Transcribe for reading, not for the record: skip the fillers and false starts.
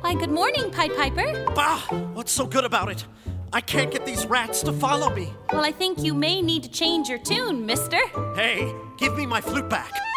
Why, good morning, Pied Piper. Bah! What's so good about it? I can't get these rats to follow me. Well, I think you may need to change your tune, mister. Hey, give me my flute back.